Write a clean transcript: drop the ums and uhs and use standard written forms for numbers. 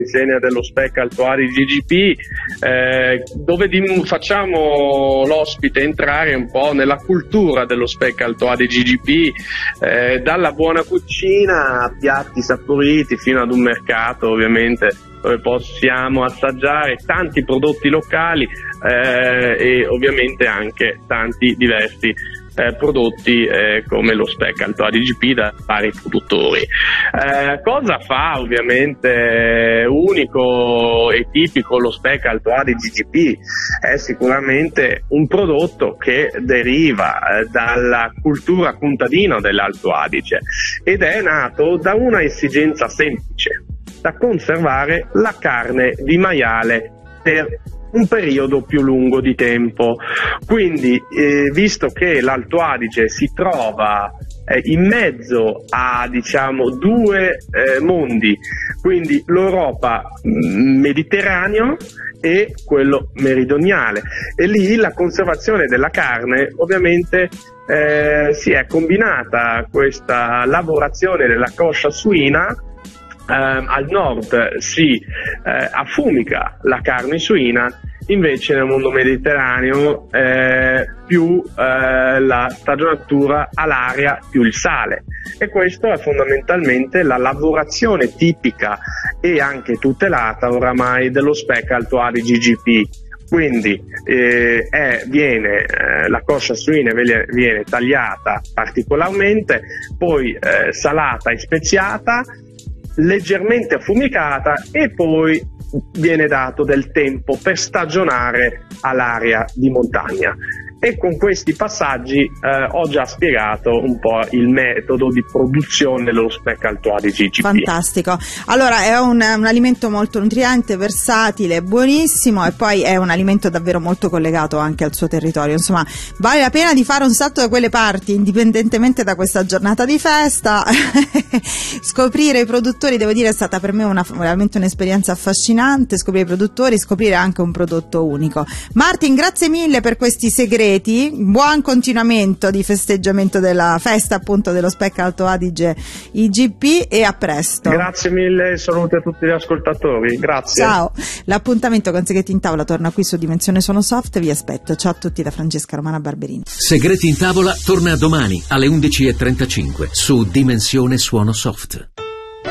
insegna dello SPEC Alto Adige GGP, dove facciamo l'ospite entrare un po' nella cultura dello SPEC Alto Adige GGP, dalla buona cucina a piatti saporiti fino ad un mercato ovviamente dove possiamo assaggiare tanti prodotti locali e ovviamente anche tanti diversi prodotti come lo SPEC Alto Adige GGP da vari produttori. Cosa fa ovviamente unico e tipico lo SPEC Alto Adige GGP? È sicuramente un prodotto che deriva dalla cultura contadina dell'Alto Adige ed è nato da una esigenza semplice: da conservare la carne di maiale per un periodo più lungo di tempo. Quindi visto che l'Alto Adige si trova in mezzo a due mondi, quindi l'Europa mediterraneo e quello meridionale, e lì la conservazione della carne ovviamente si è combinata questa lavorazione della coscia suina. Al nord si affumica la carne suina, invece nel mondo mediterraneo più la stagionatura all'aria più il sale, e questo è fondamentalmente la lavorazione tipica e anche tutelata oramai dello SPEC Alto Adige GGP. Quindi la coscia suina viene tagliata particolarmente, poi salata e speziata, leggermente affumicata, e poi viene dato del tempo per stagionare all'area di montagna. E con questi passaggi ho già spiegato un po' il metodo di produzione dello SPEC Alto Adige GGP. Fantastico. Allora è un alimento molto nutriente, versatile, buonissimo, e poi è un alimento davvero molto collegato anche al suo territorio. Insomma, vale la pena di fare un salto da quelle parti, indipendentemente da questa giornata di festa. Scoprire i produttori, devo dire, è stata per me veramente un'esperienza affascinante, scoprire i produttori, scoprire anche un prodotto unico. Martin, grazie mille per questi segreti. Buon continuamento di festeggiamento della festa appunto dello SPEC Alto Adige IGP, e a presto. Grazie mille, saluti a tutti gli ascoltatori, grazie. Ciao. L'appuntamento con Segreti in Tavola torna qui su Dimensione Suono Soft, vi aspetto. Ciao a tutti da Francesca Romana Barberini. Segreti in Tavola torna domani alle 11:35 su Dimensione Suono Soft.